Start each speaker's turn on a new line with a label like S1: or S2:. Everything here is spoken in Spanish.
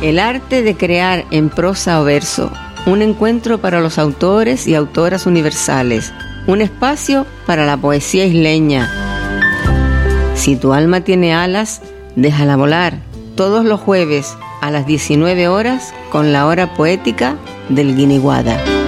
S1: El arte de crear en prosa o verso, un encuentro para los autores y autoras universales, un espacio para la poesía isleña. Si tu alma tiene alas, déjala volar, todos los jueves a las 19 horas con la hora poética del Guiniguada.